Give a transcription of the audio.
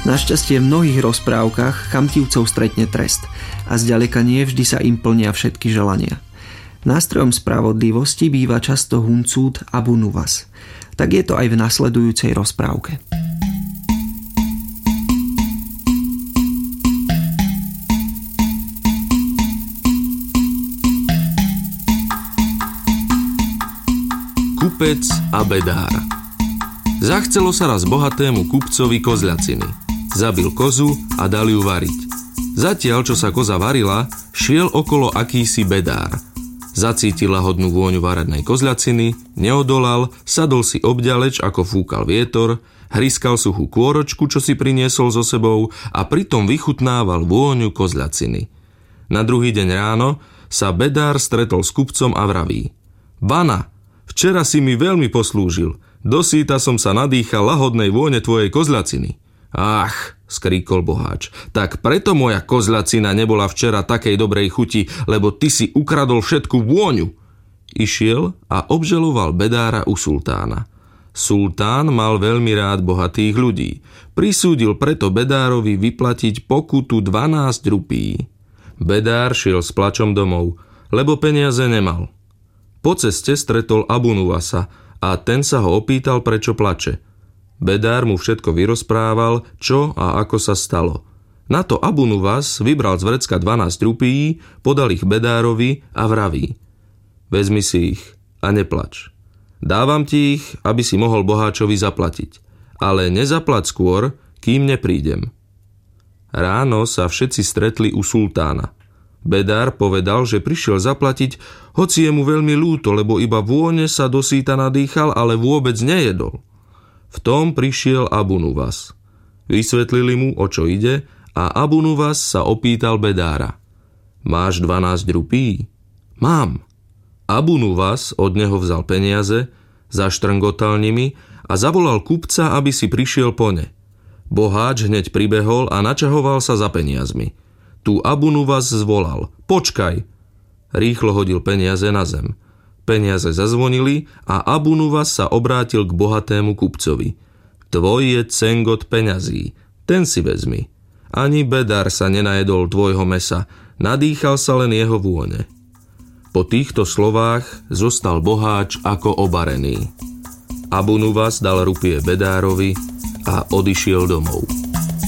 Našťastie v mnohých rozprávkach chamtivcov stretne trest a zďaleka nie vždy sa im plnia všetky želania. Nástrojom spravodlivosti býva často Huncút Abu Nuwas. Tak je to aj v nasledujúcej rozprávke. Kupec a bedár. Zachcelo sa raz bohatému kupcovi kozľaciny. Zabil kozu a dal ju variť. Zatiaľ, čo sa koza varila, šiel okolo akýsi bedár. Zacítil lahodnú vôňu varenej kozľaciny, neodolal, sadol si obďaleč, ako fúkal vietor, hryskal suchú kôročku, čo si priniesol so sebou a pritom vychutnával vôňu kozľaciny. Na druhý deň ráno sa bedár stretol s kupcom a vraví: Bana, včera si mi veľmi poslúžil. Dosýta som sa nadýchal lahodnej vône tvojej kozľaciny. Ach, skríkol boháč, tak preto moja kozľacina nebola včera takej dobrej chuti, lebo ty si ukradol všetku vôňu. Išiel a obžaloval bedára u sultána. Sultán mal veľmi rád bohatých ľudí. Prisúdil preto bedárovi vyplatiť pokutu 12 rupí. Bedár šiel s plačom domov, lebo peniaze nemal. Po ceste stretol Abu Nuwasa a ten sa ho opýtal, prečo plače. Bedár mu všetko vyrozprával, čo a ako sa stalo. Na to Abu Nuwas vybral z vrecka 12 rupí, podal ich bedárovi a vraví: Vezmi si ich a neplač. Dávam ti ich, aby si mohol boháčovi zaplatiť, ale nezaplať skôr, kým neprídem. Ráno sa všetci stretli u sultána. Bedár povedal, že prišiel zaplatiť, hoci je mu veľmi ľúto, lebo iba vône sa dosýta nadýchal, ale vôbec nejedol. V tom prišiel Abu Nuwas. Vysvetlili mu, o čo ide, a Abu Nuwas sa opýtal bedára: Máš 12 rupí? Mám. Abu Nuwas od neho vzal peniaze, zaštrngotal nimi a zavolal kupca, aby si prišiel po ne. Boháč hneď pribehol a načahoval sa za peniazmi. Tu Abu Nuwas zvolal: Počkaj! Rýchlo hodil peniaze na zem. Peniaze zazvonili a Abu Nuwas sa obrátil k bohatému kupcovi. Tvoj je cengot peňazí, ten si vezmi. Ani bedár sa nenajedol tvojho mesa, nadýchal sa len jeho vône. Po týchto slovách zostal boháč ako obarený. Abu Nuwas dal rupie bedárovi a odišiel domov.